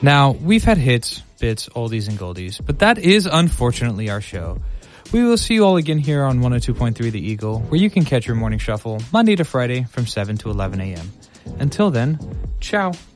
Now, we've had hits, bits, oldies, and goldies, but that is unfortunately our show. We will see you all again here on 102.3 The Eagle, where you can catch your morning shuffle Monday to Friday from 7 to 11 a.m. Until then, ciao.